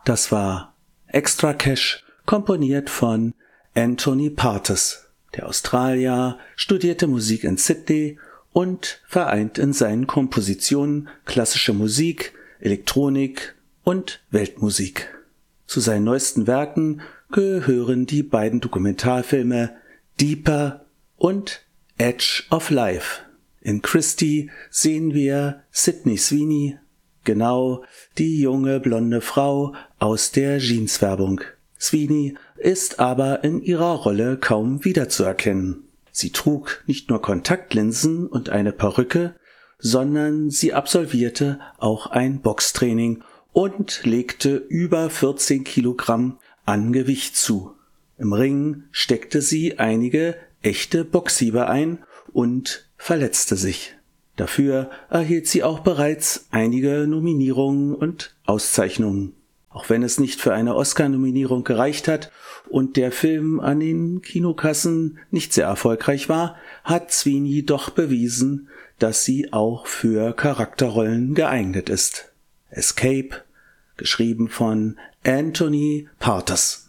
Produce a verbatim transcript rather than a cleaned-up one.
Das war Extra Cash, komponiert von Anthony Partis. Der Australier studierte Musik in Sydney und vereint in seinen Kompositionen klassische Musik, Elektronik und Weltmusik. Zu seinen neuesten Werken gehören die beiden Dokumentarfilme Deeper und Edge of Life. In Christie sehen wir Sydney Sweeney, genau die junge blonde Frau aus der Jeans-Werbung. Sweeney ist aber in ihrer Rolle kaum wiederzuerkennen. Sie trug nicht nur Kontaktlinsen und eine Perücke, sondern sie absolvierte auch ein Boxtraining und legte über vierzehn Kilogramm an Gewicht zu. Im Ring steckte sie einige echte Boxhiebe ein und verletzte sich. Dafür erhielt sie auch bereits einige Nominierungen und Auszeichnungen. Auch wenn es nicht für eine Oscar-Nominierung gereicht hat und der Film an den Kinokassen nicht sehr erfolgreich war, hat Sweeney doch bewiesen, dass sie auch für Charakterrollen geeignet ist. Escape, geschrieben von Anthony Partis.